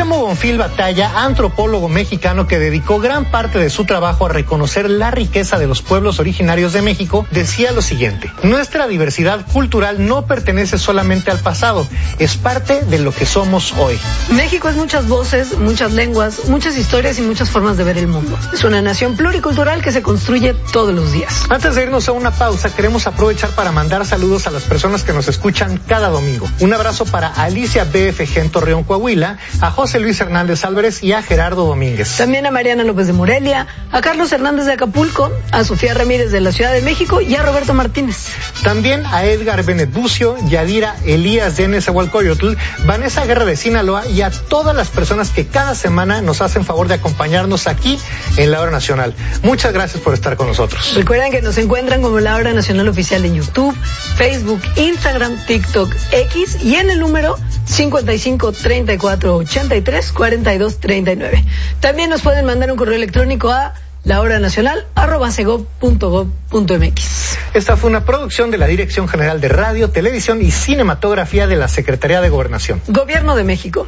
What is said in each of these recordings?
Guillermo Bonfil Batalla, antropólogo mexicano que dedicó gran parte de su trabajo a reconocer la riqueza de los pueblos originarios de México, decía lo siguiente: nuestra diversidad cultural no pertenece solamente al pasado, es parte de lo que somos hoy. México es muchas voces, muchas lenguas, muchas historias y muchas formas de ver el mundo. Es una nación pluricultural que se construye todos los días. Antes de irnos a una pausa, queremos aprovechar para mandar saludos a las personas que nos escuchan cada domingo. Un abrazo para Alicia BFG en Torreón, Coahuila, a José Luis Hernández Álvarez y a Gerardo Domínguez. También a Mariana López de Morelia, a Carlos Hernández de Acapulco, a Sofía Ramírez de la Ciudad de México y a Roberto Martínez. También a Edgar Benet Bucio, Yadira Elías de Nezahualcóyotl, Vanessa Guerra de Sinaloa y a todas las personas que cada semana nos hacen favor de acompañarnos aquí en La Hora Nacional. Muchas gracias por estar con nosotros. Recuerden que nos encuentran como La Hora Nacional Oficial en YouTube, Facebook, Instagram, TikTok, X y en el número 55 34 83 42 39. También nos pueden mandar un correo electrónico a lahoranacional@segov.gov.mx. Esta fue una producción de la Dirección General de Radio, Televisión y Cinematografía de la Secretaría de Gobernación. Gobierno de México.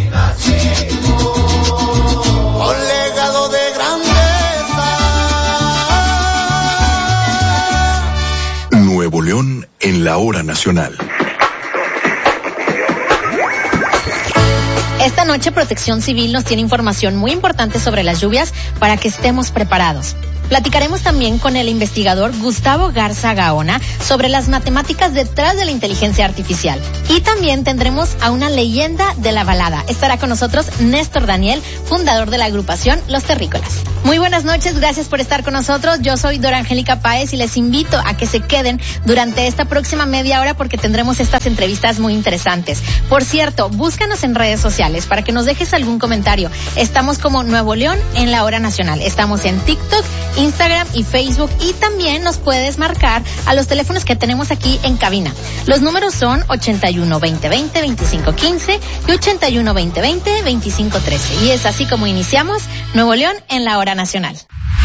Con legado de grandeza. Nuevo León en La Hora Nacional. Esta noche Protección Civil nos tiene información muy importante sobre las lluvias para que estemos preparados. Platicaremos también con el investigador Gustavo Garza Gaona sobre las matemáticas detrás de la inteligencia artificial. Y también tendremos a una leyenda de la balada. Estará con nosotros Néstor Daniel, fundador de la agrupación Los Terrícolas. Muy buenas noches, gracias por estar con nosotros. Yo soy Dora Angélica Páez y les invito a que se queden durante esta próxima media hora porque tendremos estas entrevistas muy interesantes. Por cierto, búscanos en redes sociales para que nos dejes algún comentario. Estamos como Nuevo León en La Hora Nacional. Estamos en TikTok, Instagram y Facebook, y también nos puedes marcar a los teléfonos que tenemos aquí en cabina. Los números son 81 20 20 25 15 y 81 20 20 25 13. Y es así como iniciamos Nuevo León en La Hora Nacional.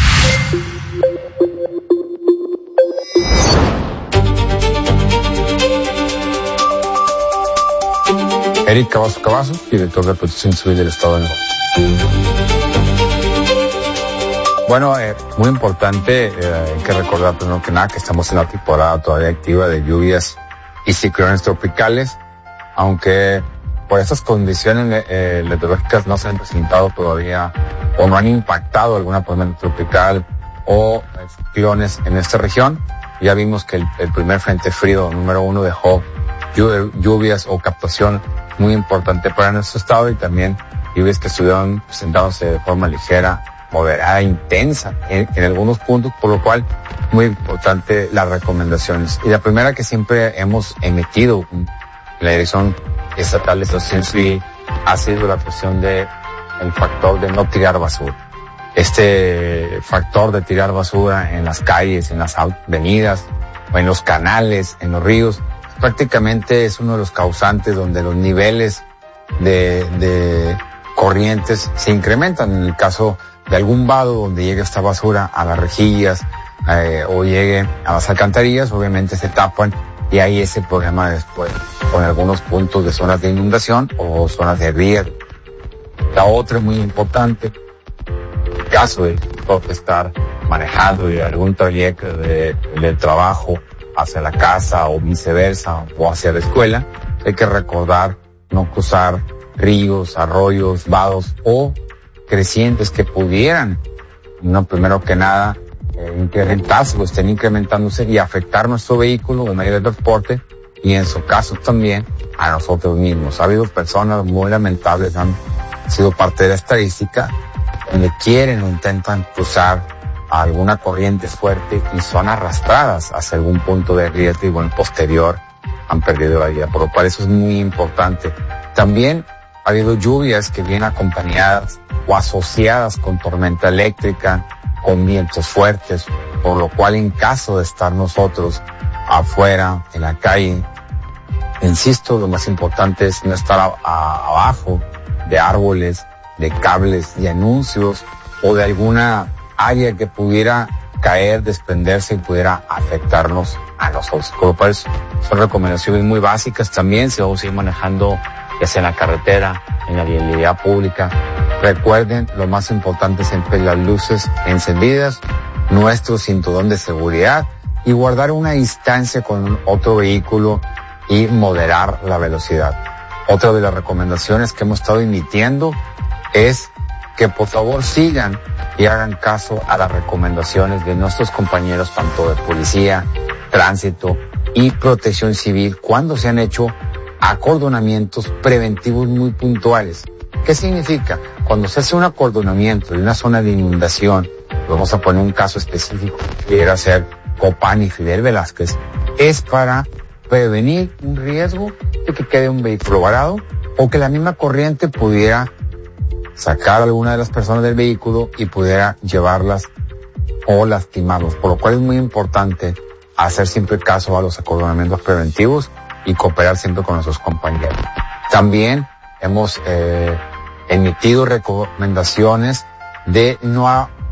Eric Cavazos, director de Protección Civil del Estado de Nuevo León. Bueno, muy importante, hay que recordar primero que nada que estamos en la temporada todavía activa de lluvias y ciclones tropicales, aunque por esas condiciones meteorológicas no se han presentado todavía o no han impactado alguna tormenta tropical o ciclones en esta región. Ya vimos que el primer frente frío número 1 dejó lluvias o captación muy importante para nuestro estado, y también lluvias que estuvieron presentándose de forma ligera, moderada, intensa en algunos puntos, por lo cual muy importante las recomendaciones. Y la primera que siempre hemos emitido en la Dirección Estatal de Protección Civil ha sido la cuestión de el factor de no tirar basura. Este factor de tirar basura en las calles, en las avenidas, o en los canales, en los ríos, prácticamente es uno de los causantes donde los niveles de corrientes se incrementan. En el caso de algún vado donde llegue esta basura a las rejillas o llegue a las alcantarillas, obviamente se tapan y hay ese problema después con algunos puntos de zonas de inundación o zonas de riego. La otra es muy importante, en el caso de estar manejando de algún trayecto del trabajo hacia la casa o viceversa o hacia la escuela, hay que recordar no cruzar ríos, arroyos, vados o crecientes que pudieran, no primero que nada, incrementarse o estén incrementándose y afectar nuestro vehículo de medio de transporte y en su caso también a nosotros mismos. Ha habido personas muy lamentables, han sido parte de la estadística, donde quieren o intentan cruzar a alguna corriente fuerte y son arrastradas hacia algún punto de riesgo y bueno, posterior han perdido la vida, por lo cual eso es muy importante. También ha habido lluvias que vienen acompañadas o asociadas con tormenta eléctrica, con vientos fuertes, por lo cual en caso de estar nosotros afuera, en la calle, insisto, lo más importante es no estar abajo de árboles, de cables, de anuncios o de alguna área que pudiera caer, desprenderse y pudiera afectarnos a nosotros. Por lo cual son recomendaciones muy básicas. También si vamos a ir manejando ya sea en la carretera, en la vialidad pública. Recuerden, lo más importante siempre las luces encendidas, nuestro cinturón de seguridad y guardar una distancia con otro vehículo y moderar la velocidad. Otra de las recomendaciones que hemos estado emitiendo es que por favor sigan y hagan caso a las recomendaciones de nuestros compañeros tanto de policía, tránsito y protección civil cuando se han hecho acordonamientos preventivos muy puntuales. ¿Qué significa? Cuando se hace un acordonamiento de una zona de inundación, vamos a poner un caso específico, pudiera ser Copán y Fidel Velázquez, es para prevenir un riesgo de que quede un vehículo varado o que la misma corriente pudiera sacar a alguna de las personas del vehículo y pudiera llevarlas o lastimarlos, por lo cual es muy importante hacer siempre caso a los acordonamientos preventivos y cooperar siempre con nuestros compañeros. También hemos emitido recomendaciones de no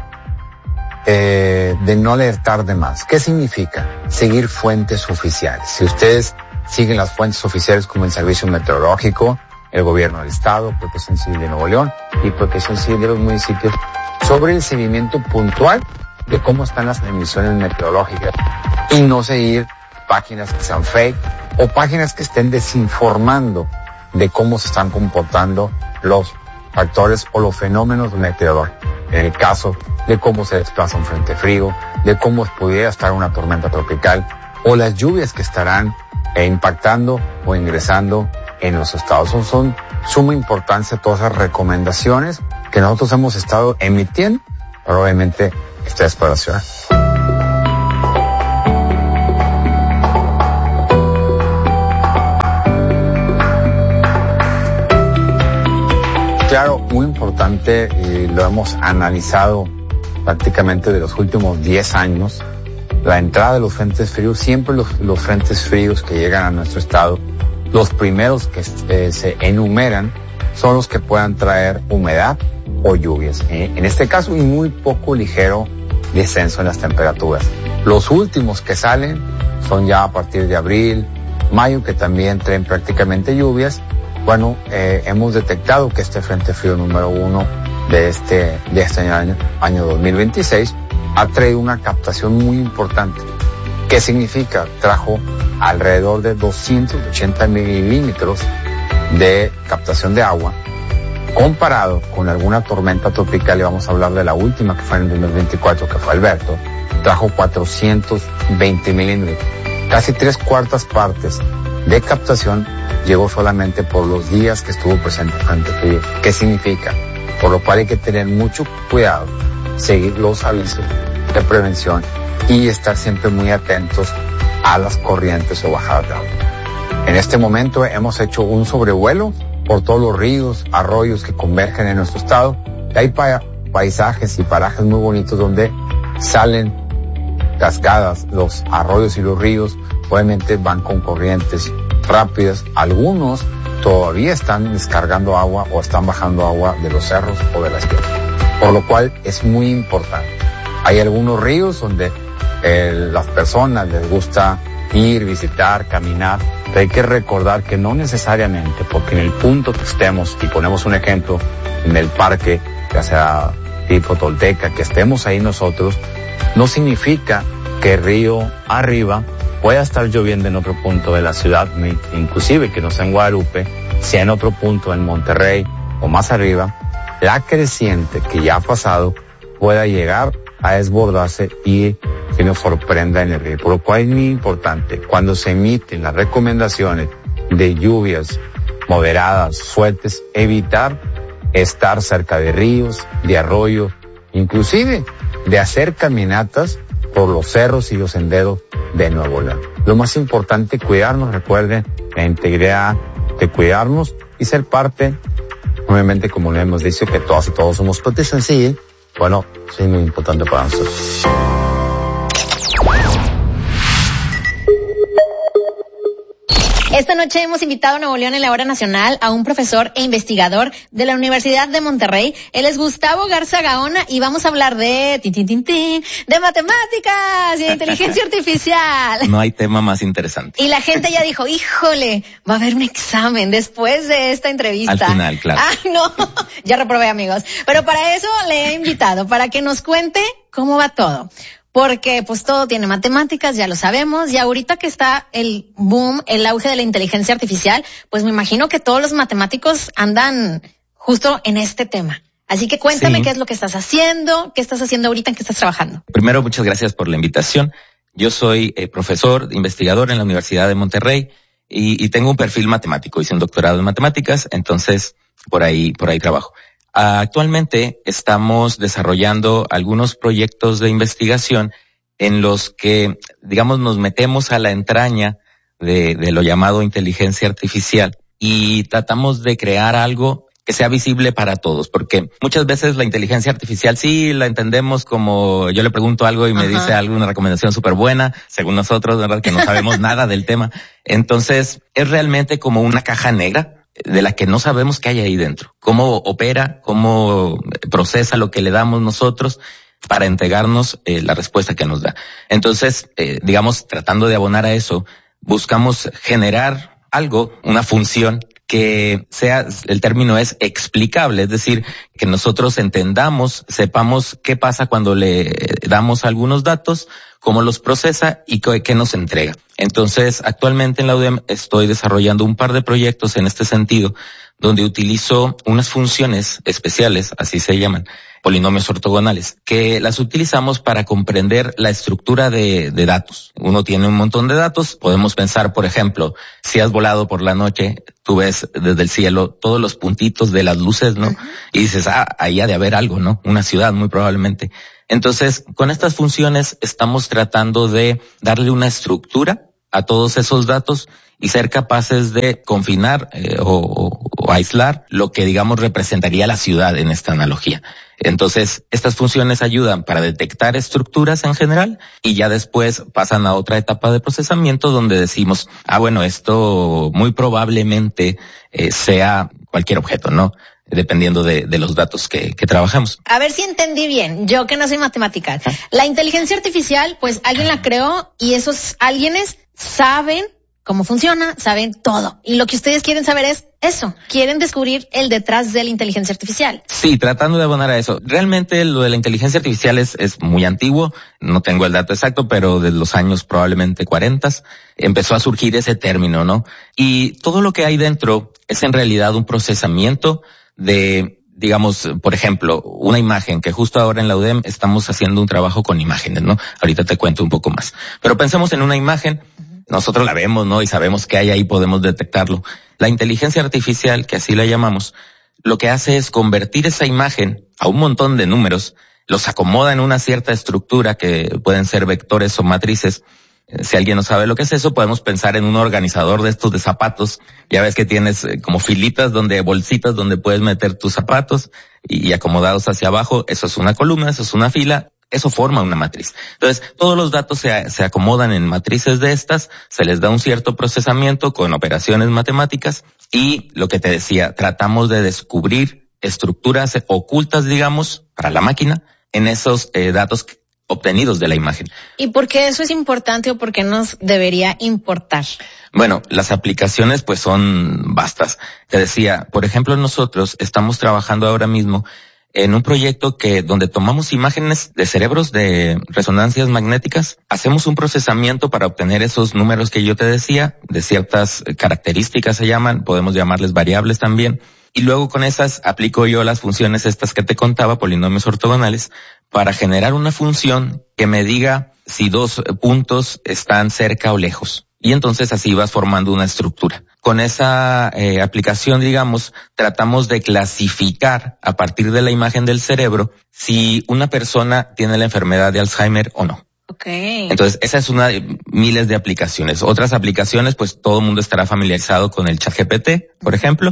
alertar de más. ¿Qué significa? Seguir fuentes oficiales. Si ustedes siguen las fuentes oficiales como el Servicio Meteorológico, el Gobierno del Estado, Protección Civil de Nuevo León y Protección Civil de los municipios, sobre el seguimiento puntual de cómo están las emisiones meteorológicas y no seguir páginas que sean fake o páginas que estén desinformando de cómo se están comportando los factores o los fenómenos meteorológicos. En el caso de cómo se desplaza un frente frío, de cómo pudiera estar una tormenta tropical o las lluvias que estarán impactando o ingresando en los estados. Son suma importancia todas esas recomendaciones que nosotros hemos estado emitiendo, pero obviamente esta es para la ciudad. Claro, muy importante, y lo hemos analizado prácticamente de los últimos 10 años, la entrada de los frentes fríos, siempre los frentes fríos que llegan a nuestro estado, los primeros que se enumeran son los que puedan traer humedad o lluvias. En este caso, y muy poco ligero descenso en las temperaturas. Los últimos que salen son ya a partir de abril, mayo, que también traen prácticamente lluvias. Bueno, hemos detectado que este frente frío número 1 de este año 2026 ha traído una captación muy importante. ¿Qué significa? Trajo alrededor de 280 milímetros de captación de agua, comparado con alguna tormenta tropical, y vamos a hablar de la última que fue en el 2024, que fue Alberto, trajo 420 milímetros. Casi 3/4 partes de captación llegó solamente por los días que estuvo presente el frente frío. ¿Qué significa? Por lo cual hay que tener mucho cuidado, seguir los avisos de prevención y estar siempre muy atentos a las corrientes o bajadas de agua. En este momento hemos hecho un sobrevuelo por todos los ríos, arroyos que convergen en nuestro estado. Hay paisajes y parajes muy bonitos donde salen cascadas, los arroyos y los ríos obviamente van con corrientes rápidas. Algunos todavía están descargando agua o están bajando agua de los cerros o de las piedras, por lo cual es muy importante. Hay algunos ríos donde las personas les gusta ir, visitar, caminar, pero hay que recordar que no necesariamente, porque en el punto que estemos, y ponemos un ejemplo, en el parque, ya sea tipo Tolteca, que estemos ahí nosotros, no significa que río arriba pueda estar lloviendo en otro punto de la ciudad, inclusive que no sea en Guadalupe, sea en otro punto en Monterrey o más arriba, la creciente que ya ha pasado pueda llegar a desbordarse y que nos sorprenda en el río. Por lo cual es muy importante, cuando se emiten las recomendaciones de lluvias moderadas, fuertes, evitar estar cerca de ríos, de arroyos, inclusive de hacer caminatas por los cerros y los senderos de Nuevo León. Lo más importante, cuidarnos, recuerden, la integridad de cuidarnos y ser parte, obviamente, como le hemos dicho, que todas y todos somos protección civil. Bueno, sí, muy importante para nosotros. Esta noche hemos invitado a Nuevo León en la Hora Nacional a un profesor e investigador de la Universidad de Monterrey. Él es Gustavo Garza Gaona y vamos a hablar de de matemáticas y de inteligencia artificial. No hay tema más interesante. Y la gente ya dijo, híjole, va a haber un examen después de esta entrevista. Al final, claro. No, ya reprobé, amigos. Pero para eso le he invitado, para que nos cuente cómo va todo. Porque pues todo tiene matemáticas, ya lo sabemos, y ahorita que está el boom, el auge de la inteligencia artificial, pues me imagino que todos los matemáticos andan justo en este tema. Así que cuéntame qué es lo que estás haciendo ahorita, en qué estás trabajando. Primero, muchas gracias por la invitación. Yo soy profesor, investigador en la Universidad de Monterrey y tengo un perfil matemático, hice un doctorado en matemáticas, entonces por ahí trabajo. Actualmente estamos desarrollando algunos proyectos de investigación en los que, digamos, nos metemos a la entraña de lo llamado inteligencia artificial y tratamos de crear algo que sea visible para todos, porque muchas veces la inteligencia artificial sí la entendemos como yo le pregunto algo y me dice alguna recomendación súper buena, según nosotros, ¿verdad? Que no sabemos nada del tema. Entonces, es realmente como una caja negra de la que no sabemos qué hay ahí dentro, cómo opera, cómo procesa lo que le damos nosotros para entregarnos la respuesta que nos da. Entonces, digamos, tratando de abonar a eso, buscamos generar algo, una función que sea, el término es explicable, es decir, que nosotros entendamos, sepamos qué pasa cuando le damos algunos datos, cómo los procesa y qué nos entrega. Entonces, actualmente en la UDEM estoy desarrollando un par de proyectos en este sentido, donde utilizo unas funciones especiales, así se llaman, polinomios ortogonales, que las utilizamos para comprender la estructura de datos. Uno tiene un montón de datos, podemos pensar, por ejemplo, si has volado por la noche, tú ves desde el cielo todos los puntitos de las luces, ¿no? Y dices, ahí ha de haber algo, ¿no? Una ciudad, muy probablemente. Entonces, con estas funciones estamos tratando de darle una estructura a todos esos datos y ser capaces de confinar o aislar lo que, digamos, representaría la ciudad en esta analogía. Entonces, estas funciones ayudan para detectar estructuras en general y ya después pasan a otra etapa de procesamiento donde decimos, bueno, esto muy probablemente sea cualquier objeto, ¿no? Dependiendo de los datos que trabajamos. A ver si entendí bien, yo que no soy matemática. La inteligencia artificial, pues alguien la creó y esos alguienes saben cómo funciona, saben todo. Y lo que ustedes quieren saber es eso, quieren descubrir el detrás de la inteligencia artificial. Sí, tratando de abonar a eso. Realmente lo de la inteligencia artificial es muy antiguo, no tengo el dato exacto, pero de los años probablemente 40 empezó a surgir ese término, ¿no? Y todo lo que hay dentro es en realidad un procesamiento de, digamos, por ejemplo, una imagen, que justo ahora en la UDEM estamos haciendo un trabajo con imágenes, ¿no? Ahorita te cuento un poco más. Pero pensemos en una imagen, nosotros la vemos, ¿no? Y sabemos qué hay ahí, podemos detectarlo. La inteligencia artificial, que así la llamamos, lo que hace es convertir esa imagen a un montón de números, los acomoda en una cierta estructura que pueden ser vectores o matrices. Si alguien no sabe lo que es eso, podemos pensar en un organizador de estos de zapatos. Ya ves que tienes como filitas bolsitas donde puedes meter tus zapatos y acomodados hacia abajo. Eso es una columna, eso es una fila, eso forma una matriz. Entonces, todos los datos se acomodan en matrices de estas, se les da un cierto procesamiento con operaciones matemáticas y lo que te decía, tratamos de descubrir estructuras ocultas, digamos, para la máquina en esos datos obtenidos de la imagen. ¿Y por qué eso es importante o por qué nos debería importar? Bueno, las aplicaciones pues son vastas. Te decía, por ejemplo, nosotros estamos trabajando ahora mismo en un proyecto donde tomamos imágenes de cerebros de resonancias magnéticas, hacemos un procesamiento para obtener esos números que yo te decía, de ciertas características se llaman, podemos llamarles variables también, y luego con esas aplico yo las funciones estas que te contaba, polinomios ortogonales, para generar una función que me diga si dos puntos están cerca o lejos. Y entonces así vas formando una estructura. Con esa aplicación, digamos, tratamos de clasificar a partir de la imagen del cerebro si una persona tiene la enfermedad de Alzheimer o no. Okay. Entonces, esa es una de miles de aplicaciones. Otras aplicaciones, pues todo el mundo estará familiarizado con el ChatGPT, por ejemplo.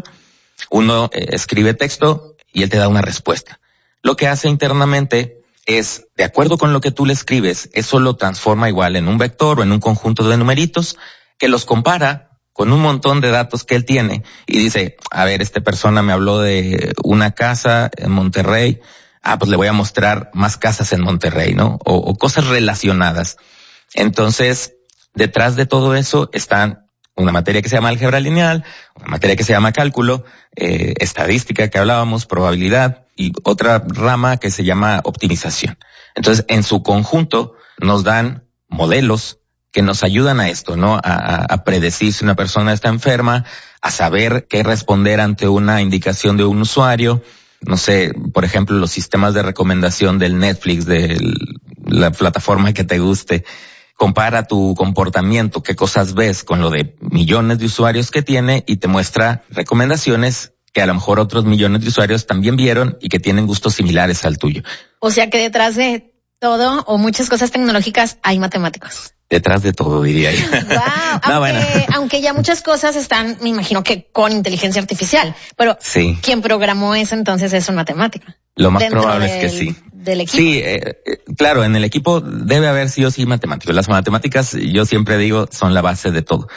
Uno escribe texto y él te da una respuesta. Lo que hace internamente es, de acuerdo con lo que tú le escribes, eso lo transforma igual en un vector o en un conjunto de numeritos que los compara con un montón de datos que él tiene y dice, a ver, esta persona me habló de una casa en Monterrey, pues le voy a mostrar más casas en Monterrey, ¿no? O cosas relacionadas. Entonces, detrás de todo eso están una materia que se llama álgebra lineal, una materia que se llama cálculo, estadística que hablábamos, probabilidad, y otra rama que se llama optimización. Entonces, en su conjunto nos dan modelos que nos ayudan a esto, ¿no? A predecir si una persona está enferma, a saber qué responder ante una indicación de un usuario. No sé, por ejemplo, los sistemas de recomendación del Netflix, de la plataforma que te guste. Compara tu comportamiento, qué cosas ves con lo de millones de usuarios que tiene y te muestra recomendaciones que a lo mejor otros millones de usuarios también vieron y que tienen gustos similares al tuyo. O sea que detrás de todo o muchas cosas tecnológicas hay matemáticos. Detrás de todo, diría yo. Wow, aunque ya muchas cosas están, me imagino que con inteligencia artificial, pero sí. ¿Quién programó eso entonces es un matemático? Lo más probable es que sí. Del equipo. Sí, claro, en el equipo debe haber sí o sí matemáticos. Las matemáticas, yo siempre digo, son la base de todo.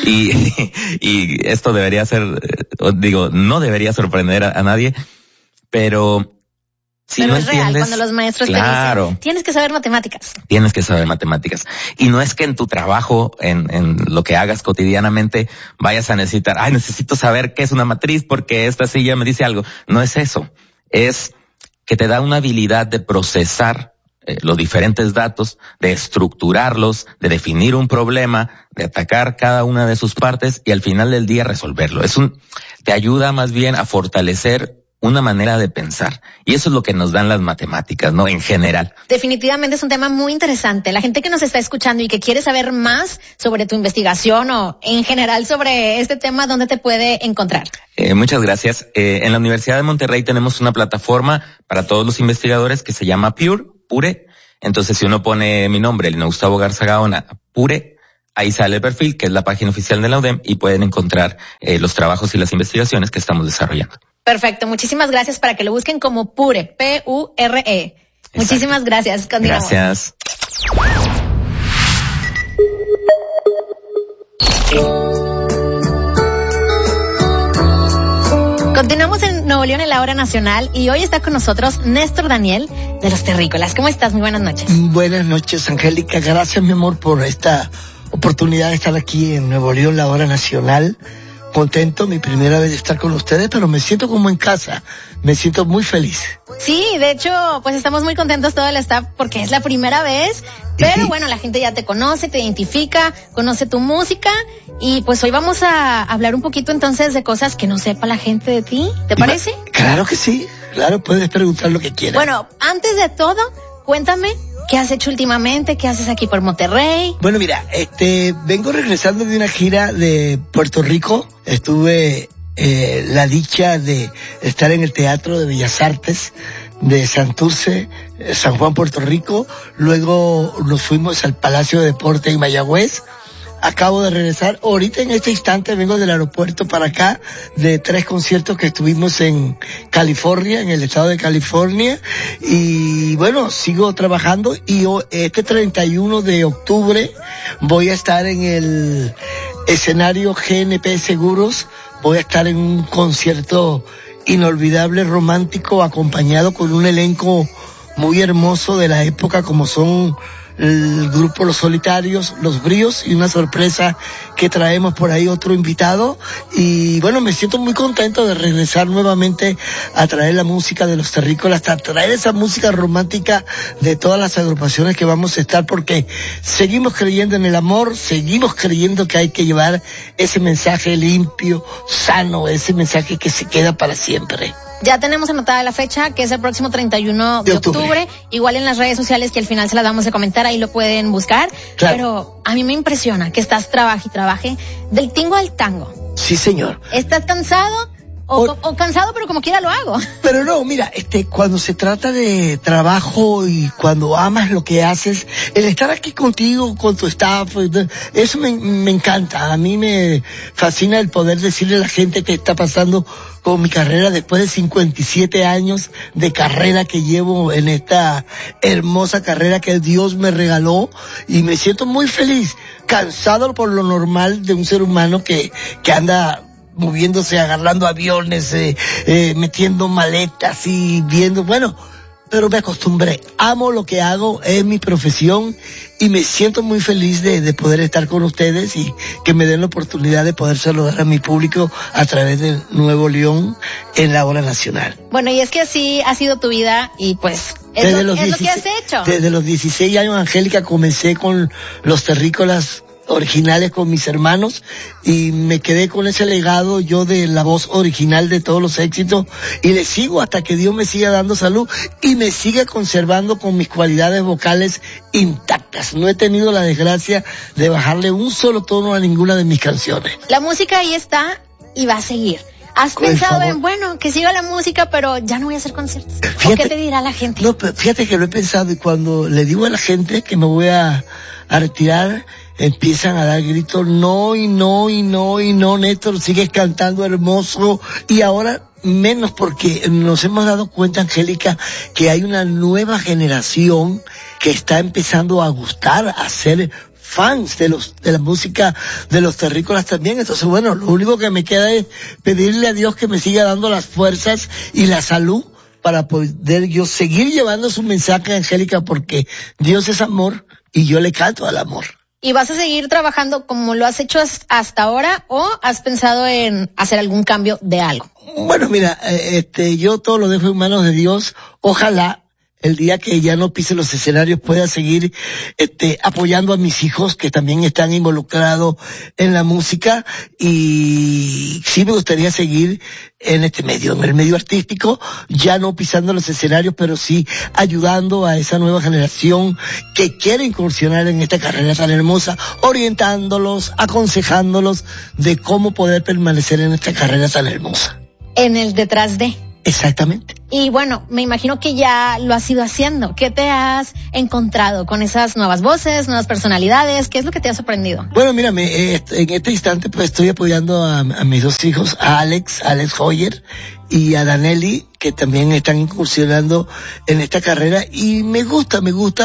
Y esto debería ser, no debería sorprender a nadie, pero si pero no es entiendes, real cuando los maestros te dicen, tienes que saber matemáticas. Tienes que saber matemáticas. Y no es que en tu trabajo, en lo que hagas cotidianamente, vayas a necesitar, necesito saber qué es una matriz porque esta silla me dice algo. No es eso. Es que te da una habilidad de procesar los diferentes datos, de estructurarlos, de definir un problema, de atacar cada una de sus partes y al final del día resolverlo. Te ayuda más bien a fortalecer una manera de pensar. Y eso es lo que nos dan las matemáticas, ¿no? En general. Definitivamente es un tema muy interesante. La gente que nos está escuchando y que quiere saber más sobre tu investigación o en general sobre este tema, ¿dónde te puede encontrar? Muchas gracias. En la Universidad de Monterrey tenemos una plataforma para todos los investigadores que se llama Pure. Entonces, si uno pone mi nombre, el Gustavo Garza Gaona, Pure, ahí sale el perfil, que es la página oficial de la UDEM, y pueden encontrar los trabajos y las investigaciones que estamos desarrollando. Perfecto, muchísimas gracias para que lo busquen como Pure, P-U-R-E. Muchísimas gracias, continuamos. Gracias. Continuamos en Nuevo León en la Hora Nacional y hoy está con nosotros Néstor Daniel de Los Terrícolas. ¿Cómo estás? Muy buenas noches. Buenas noches, Angélica. Gracias, mi amor, por esta oportunidad de estar aquí en Nuevo León, la Hora Nacional. Contento, mi primera vez de estar con ustedes, pero me siento como en casa, me siento muy feliz. Sí, de hecho, pues estamos muy contentos todo el staff porque es la primera vez, pero bueno, la gente ya te conoce, te identifica, conoce tu música y pues hoy vamos a hablar un poquito entonces de cosas que no sepa la gente de ti, ¿te parece? Claro que sí, claro, puedes preguntar lo que quieras. Bueno, antes de todo, cuéntame. ¿Qué has hecho últimamente? ¿Qué haces aquí por Monterrey? Bueno, mira, vengo regresando de una gira de Puerto Rico. Estuve la dicha de estar en el Teatro de Bellas Artes de Santurce, San Juan, Puerto Rico. Luego nos fuimos al Palacio de Deporte en Mayagüez. Acabo de regresar. Ahorita en este instante vengo del aeropuerto para acá de 3 conciertos que estuvimos en California, en el estado de California. Y bueno, sigo trabajando y este 31 de octubre voy a estar en el escenario GNP Seguros. Voy a estar en un concierto inolvidable, romántico, acompañado con un elenco muy hermoso de la época como son el grupo Los Solitarios, Los Bríos y una sorpresa que traemos por ahí otro invitado y bueno, me siento muy contento de regresar nuevamente a traer la música de Los Terrícolas, a traer esa música romántica de todas las agrupaciones que vamos a estar porque seguimos creyendo en el amor, seguimos creyendo que hay que llevar ese mensaje limpio, sano, ese mensaje que se queda para siempre. Ya tenemos anotada la fecha, que es el próximo 31 de octubre. Igual en las redes sociales, que al final se las vamos a comentar, ahí lo pueden buscar. Claro. Pero a mí me impresiona que estás trabaje y trabaje del tingo al tango. Sí, señor. ¿Estás cansado O cansado, pero como quiera lo hago. Pero no, mira, cuando se trata de trabajo y cuando amas lo que haces, el estar aquí contigo, con tu staff, eso me encanta. A mí me fascina el poder decirle a la gente que está pasando con mi carrera después de 57 años de carrera que llevo en esta hermosa carrera que Dios me regaló, y me siento muy feliz, cansado por lo normal de un ser humano que anda moviéndose, agarrando aviones, metiendo maletas y viendo, bueno, pero me acostumbré. Amo lo que hago, es mi profesión, y me siento muy feliz de poder estar con ustedes y que me den la oportunidad de poder saludar a mi público a través de Nuevo León en la hora nacional. Bueno, y es que así ha sido tu vida y pues es lo que has hecho. Desde los 16 años, Angélica, comencé con los terrícolas originales con mis hermanos y me quedé con ese legado yo de la voz original de todos los éxitos, y le sigo hasta que Dios me siga dando salud y me siga conservando con mis cualidades vocales intactas. No he tenido la desgracia de bajarle un solo tono a ninguna de mis canciones. La música ahí está y va a seguir. ¿Has pensado en, bueno, que siga la música, pero ya no voy a hacer conciertos? ¿O qué te dirá la gente? No, pero fíjate que lo he pensado, y cuando le digo a la gente que me voy a retirar, empiezan a dar gritos, no, Néstor, sigues cantando hermoso. Y ahora menos, porque nos hemos dado cuenta, Angélica, que hay una nueva generación que está empezando a gustar, a ser fans de la música de los terrícolas también. Entonces, bueno, lo único que me queda es pedirle a Dios que me siga dando las fuerzas y la salud para poder yo seguir llevando su mensaje, Angélica, porque Dios es amor y yo le canto al amor. ¿Y vas a seguir trabajando como lo has hecho hasta ahora, o has pensado en hacer algún cambio de algo? Bueno, mira, yo todo lo dejo en manos de Dios. Ojalá el día que ya no pise los escenarios pueda seguir apoyando a mis hijos que también están involucrados en la música, y sí me gustaría seguir en este medio, en el medio artístico, ya no pisando los escenarios, pero sí ayudando a esa nueva generación que quiere incursionar en esta carrera tan hermosa, orientándolos, aconsejándolos de cómo poder permanecer en esta carrera tan hermosa. En el detrás de. Exactamente. Y bueno, me imagino que ya lo has ido haciendo. ¿Qué te has encontrado con esas nuevas voces, nuevas personalidades? ¿Qué es lo que te ha sorprendido? Bueno, mírame, en este instante pues estoy apoyando a mis dos hijos, a Alex Hoyer y a Danelli, que también están incursionando en esta carrera, y me gusta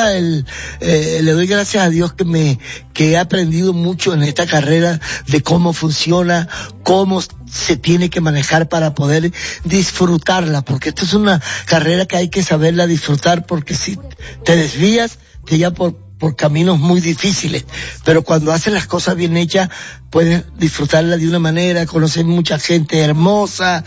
le doy gracias a Dios que he aprendido mucho en esta carrera de cómo funciona, cómo se tiene que manejar para poder disfrutarla, porque esto es una carrera que hay que saberla disfrutar, porque si te desvías, te lleva por caminos muy difíciles, pero cuando haces las cosas bien hechas, puedes disfrutarla de una manera, conocer mucha gente hermosa,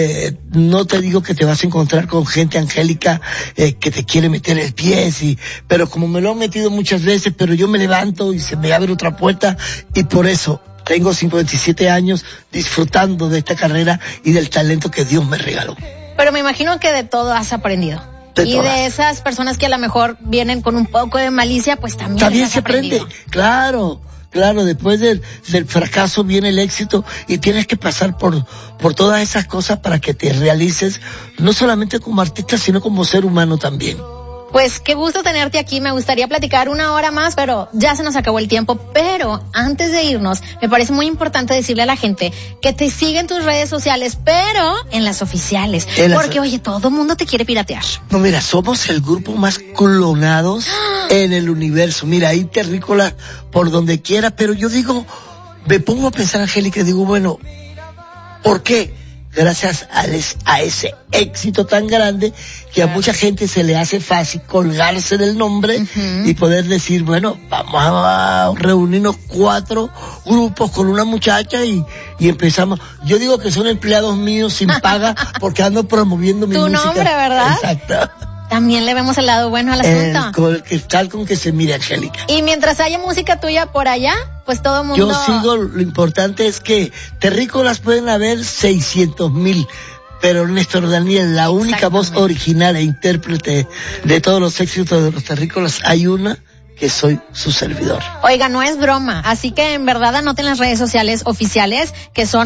no te digo que te vas a encontrar con gente, Angélica, que te quiere meter el pie, pero como me lo han metido muchas veces, pero yo me levanto y se me abre otra puerta, y por eso tengo 57 años disfrutando de esta carrera y del talento que Dios me regaló. Pero me imagino que de todo has aprendido. De esas personas que a lo mejor vienen con un poco de malicia, pues también se aprende. Claro, después del fracaso viene el éxito, y tienes que pasar por todas esas cosas para que te realices, no solamente como artista, sino como ser humano también. Pues qué gusto tenerte aquí, me gustaría platicar 1 hora más, pero ya se nos acabó el tiempo. Pero antes de irnos, me parece muy importante decirle a la gente que te siga en tus redes sociales, pero en las oficiales, porque oye, todo el mundo te quiere piratear. No, mira, somos el grupo más clonados en el universo. Mira, hay terrícolas por donde quiera, pero yo digo, me pongo a pensar, Angélica, y digo, bueno, ¿por qué? Gracias a ese éxito tan grande que a mucha gente se le hace fácil colgarse del nombre y poder decir, bueno, vamos a reunirnos 4 grupos con una muchacha y empezamos. Yo digo que son empleados míos sin paga porque ando promoviendo mi música. Tu nombre, ¿verdad? Exacto. También le vemos el lado bueno al asunto. Tal con que se mire, Angélica. Y mientras haya música tuya por allá, pues todo mundo... Yo sigo, lo importante es que terrícolas pueden haber 600,000, pero Néstor Daniel, la única voz original e intérprete de todos los éxitos de los terrícolas, hay una que soy su servidor. Oiga, no es broma, así que en verdad anoten las redes sociales oficiales, que son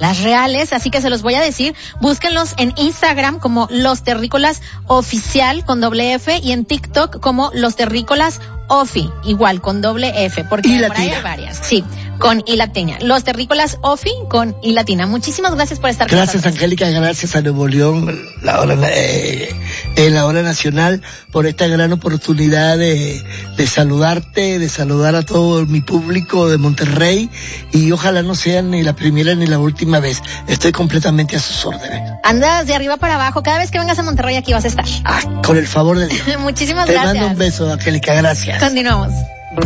las reales, así que se los voy a decir. Búsquenlos en Instagram como Los Terrícolas Oficial con doble F y en TikTok como Los Terrícolas Ofi, igual con doble F, porque y por ahí hay varias. Sí, con I latina. Los Terrícolas Ofi con I latina. Muchísimas gracias por estar con nosotros. Gracias, Angélica, gracias a Nuevo León, en la hora nacional, por esta gran oportunidad de saludarte, de saludar a todo mi público de Monterrey, y ojalá no sea ni la primera ni la última vez. Estoy completamente a sus órdenes. Andas de arriba para abajo. Cada vez que vengas a Monterrey aquí vas a estar. Con el favor de Dios. Muchísimas Te gracias. mando un beso, Angélica, gracias. Continuamos.